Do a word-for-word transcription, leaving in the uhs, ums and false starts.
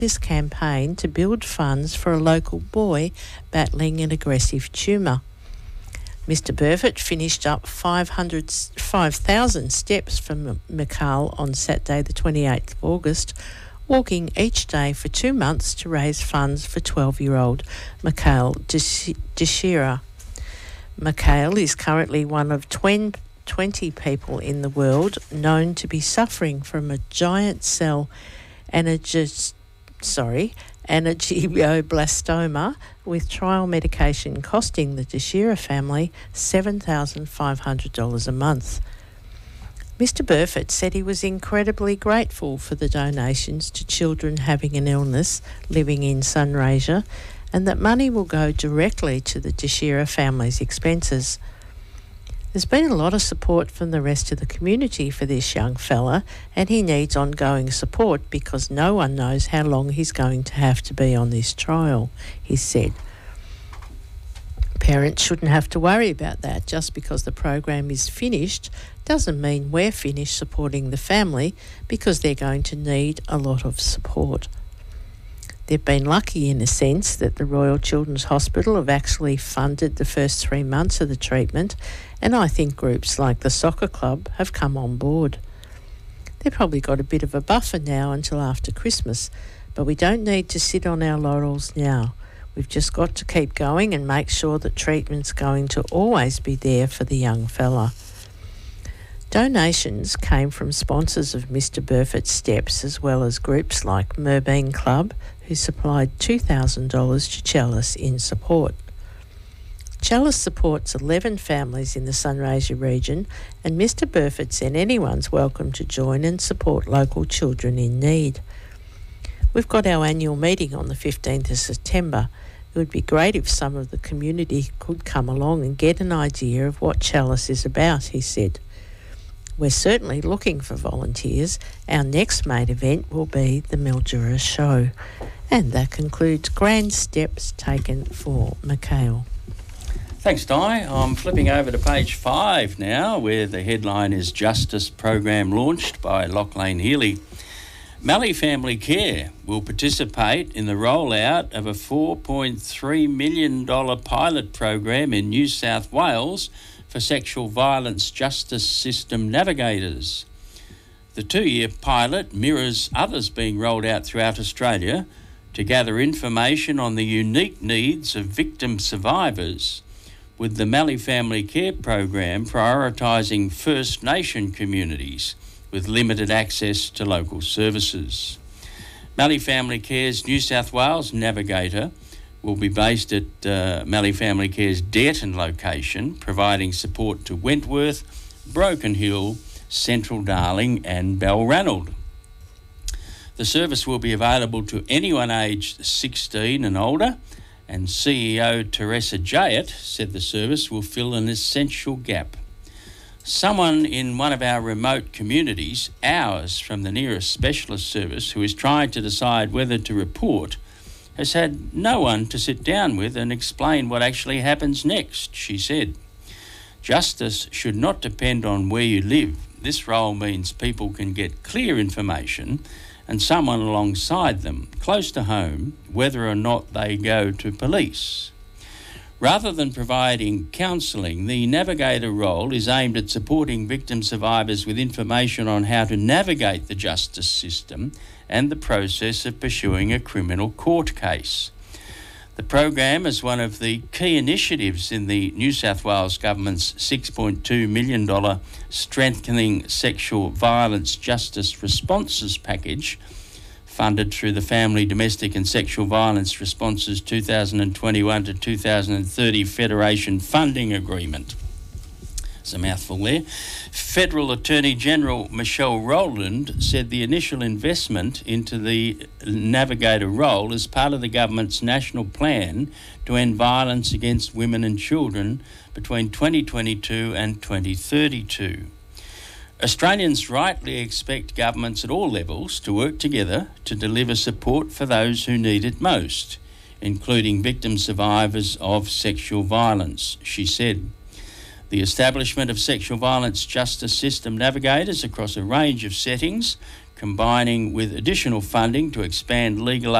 this campaign to build funds for a local boy battling an aggressive tumour. Mister Burford finished up five thousand steps from Mikhail on Saturday the twenty-eighth of August, walking each day for two months to raise funds for twelve-year-old Mikhail Deshira. Mikhail is currently one of twenty people in the world known to be suffering from a giant cell anagi- sorry, angioblastoma, with trial medication costing the Deshira family seven thousand five hundred dollars a month. Mister Burford said he was incredibly grateful for the donations to children having an illness living in Sunraysia, and that money will go directly to the Deshira family's expenses. There's been a lot of support from the rest of the community for this young fella, and he needs ongoing support because no one knows how long he's going to have to be on this trial, he said. Parents shouldn't have to worry about that. Just because the program is finished doesn't mean we're finished supporting the family, because they're going to need a lot of support. They've been lucky in a sense that the Royal Children's Hospital have actually funded the first three months of the treatment, and I think groups like the soccer club have come on board. They've probably got a bit of a buffer now until after Christmas, but we don't need to sit on our laurels now. We've just got to keep going and make sure that treatment's going to always be there for the young fella. Donations came from sponsors of Mister Burford's Steps, as well as groups like Merbein Club, who supplied two thousand dollars to Chalice in support. Chalice supports eleven families in the Sunraysia region, and Mister Burford said anyone's welcome to join and support local children in need. We've got our annual meeting on the fifteenth of September. It would be great if some of the community could come along and get an idea of what Chalice is about, he said. We're certainly looking for volunteers. Our next main event will be the Mildura Show. And that concludes Grand Steps Taken for Mikhail. Thanks, Di. I'm flipping over to page five now, where the headline is Justice Program Launched by Lachlan Healy. Mallee Family Care will participate in the rollout of a four point three million dollars pilot program in New South Wales for sexual violence justice system navigators. The two-year pilot mirrors others being rolled out throughout Australia to gather information on the unique needs of victim survivors, with the Mallee Family Care program prioritising First Nation communities with limited access to local services. Mallee Family Care's New South Wales navigator will be based at uh, Mallee Family Care's Dareton location, providing support to Wentworth, Broken Hill, Central Darling and Balranald. The service will be available to anyone aged sixteen and older, and C E O Teresa Jayat said the service will fill an essential gap. Someone in one of our remote communities, hours from the nearest specialist service, who is trying to decide whether to report, has had no one to sit down with and explain what actually happens next, she said. Justice should not depend on where you live. This role means people can get clear information and someone alongside them, close to home, whether or not they go to police. Rather than providing counselling, the navigator role is aimed at supporting victim survivors with information on how to navigate the justice system and the process of pursuing a criminal court case. The program is one of the key initiatives in the New South Wales Government's six point two million dollars Strengthening Sexual Violence Justice Responses package, funded through the Family, Domestic and Sexual Violence Responses two thousand twenty-one to two thousand thirty Federation Funding Agreement. It's a mouthful there. Federal Attorney General Michelle Rowland said the initial investment into the navigator role is part of the government's national plan to end violence against women and children between twenty twenty-two and twenty thirty-two. Australians rightly expect governments at all levels to work together to deliver support for those who need it most, including victim survivors of sexual violence, she said. The establishment of sexual violence justice system navigators across a range of settings combining with additional funding to expand legal